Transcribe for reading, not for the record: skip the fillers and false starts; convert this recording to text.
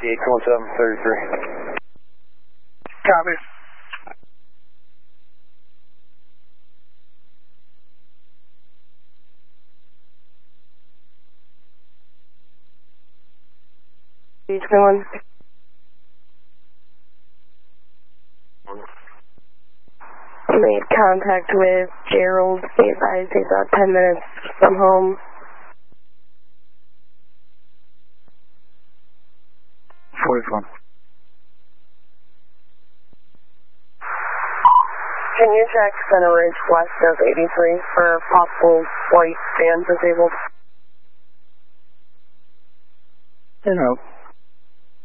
581733. Copy. B21. Made contact with Gerald. He advised he's about 10 minutes from home. 44. Can you check Center Ridge west of 83 for possible flight and disabled? En route.